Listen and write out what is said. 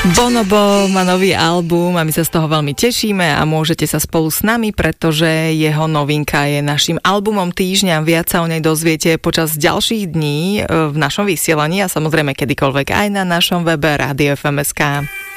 Bonobo má nový album a my sa z toho veľmi tešíme a môžete sa spolu s nami, pretože jeho novinka je našim albumom týždňa. Viac sa o nej dozviete počas ďalších dní v našom vysielaní a samozrejme kedykoľvek aj na našom webe Radio FMSK.